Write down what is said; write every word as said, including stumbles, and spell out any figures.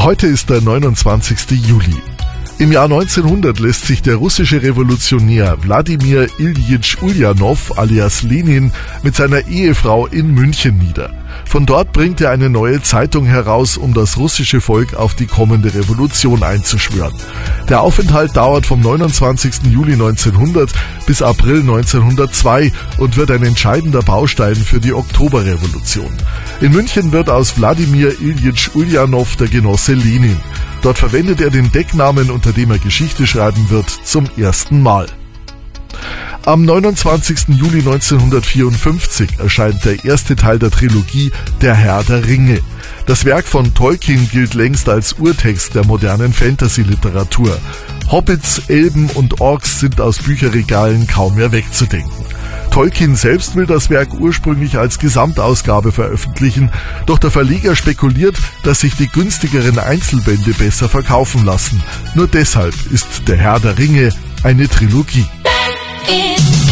Heute ist der neunundzwanzigste Juli. Im Jahr neunzehnhundert lässt sich der russische Revolutionär Wladimir Iljitsch Uljanov alias Lenin mit seiner Ehefrau in München nieder. Von dort bringt er eine neue Zeitung heraus, um das russische Volk auf die kommende Revolution einzuschwören. Der Aufenthalt dauert vom neunundzwanzigsten Juli neunzehnhundert bis April neunzehnhundertzwei und wird ein entscheidender Baustein für die Oktoberrevolution. In München wird aus Wladimir Iljitsch Uljanov der Genosse Lenin. Dort verwendet er den Decknamen, unter dem er Geschichte schreiben wird, zum ersten Mal. Am neunundzwanzigsten Juli neunzehnhundertvierundfünfzig erscheint der erste Teil der Trilogie Der Herr der Ringe. Das Werk von Tolkien gilt längst als Urtext der modernen Fantasy-Literatur. Hobbits, Elben und Orks sind aus Bücherregalen kaum mehr wegzudenken. Tolkien selbst will das Werk ursprünglich als Gesamtausgabe veröffentlichen, doch der Verleger spekuliert, dass sich die günstigeren Einzelbände besser verkaufen lassen. Nur deshalb ist Der Herr der Ringe eine Trilogie. In